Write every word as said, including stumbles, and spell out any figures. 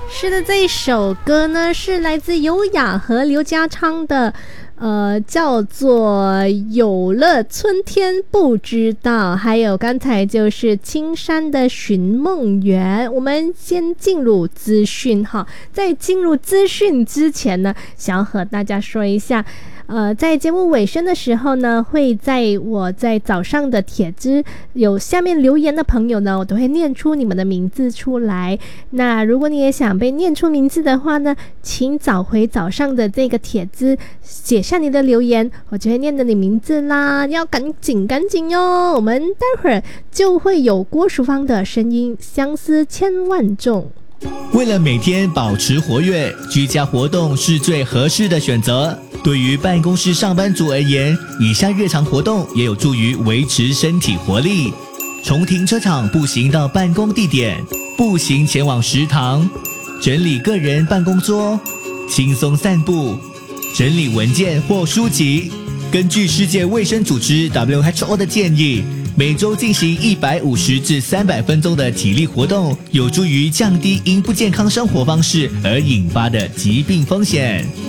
是的，这一首歌呢是来自优雅和刘家昌的呃，叫做有了春天不知道，还有刚才就是青山的寻梦园。我们先进入资讯哈，在进入资讯之前呢，想要和大家说一下呃，在节目尾声的时候呢，会在我在早上的帖子有下面留言的朋友呢，我都会念出你们的名字出来。那如果你也想被念出名字的话呢，请找回早上的这个帖子，写下你的留言，我就会念着你名字啦，要赶紧赶紧哟！我们待会儿就会有郭淑芳的声音，相思千万种。 为了每天保持活跃，居家活动是最合适的选择。对于办公室上班族而言，以下日常活动也有助于维持身体活力。从停车场步行到办公地点，步行前往食堂，整理个人办公桌，轻松散步，整理文件或书籍。根据世界卫生组织 W H O 的建议，每周进行一百五十至三百分钟的体力活动，有助于降低因不健康生活方式而引发的疾病风险。